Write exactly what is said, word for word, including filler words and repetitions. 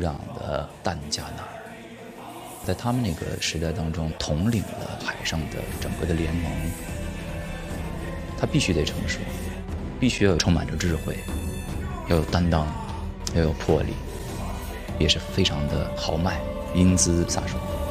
长的弹加纳尔，在他们那个时代当中，统领了海上的整个的联盟。他必须得成熟，必须要充满着智慧，要有担当，要有魄力，也是非常的豪迈，英姿飒爽。